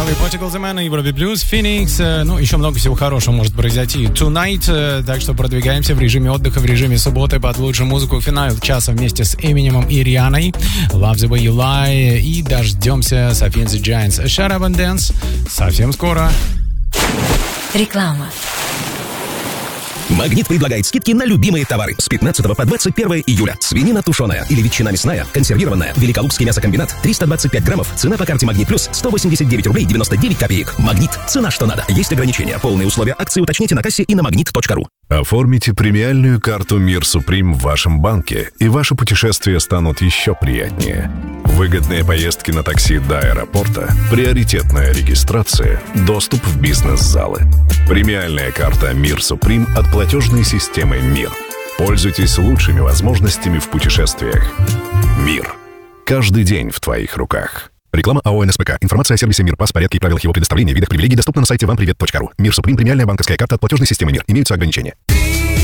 новый Portugal The Man, Европе Плюс, Phoenix. Ну, еще много всего хорошего может произойти. Tonight, так что продвигаемся в режиме отдыха, в режиме субботы под лучшую музыку. Финал часа вместе с Эминемом и Рианой. Love the way you lie. И дождемся Sophie and the Giants. Shut up and dance. Совсем скоро. Реклама. Магнит предлагает скидки на любимые товары с 15 по 21 июля. Свинина тушеная или ветчина мясная, консервированная, Великолукский мясокомбинат, 325 граммов. Цена по карте Магнит Плюс 189 рублей 99 копеек. Магнит. Цена что надо. Есть ограничения. Полные условия акции уточните на кассе и на магнит.ру. Оформите премиальную карту Мир Суприм в вашем банке, и ваши путешествия станут еще приятнее. Выгодные поездки на такси до аэропорта, приоритетная регистрация, доступ в бизнес-залы. Премиальная карта Мир Суприм от платежной системы МИР. Пользуйтесь лучшими возможностями в путешествиях. МИР. Каждый день в твоих руках. Реклама АО НСПК. Информация о сервисе МИР ПАС, порядке и правилах его предоставления, видах привилегий доступна на сайте вампривет.ру. Мир Суприм. Премиальная банковская карта от платежной системы МИР. Имеются ограничения.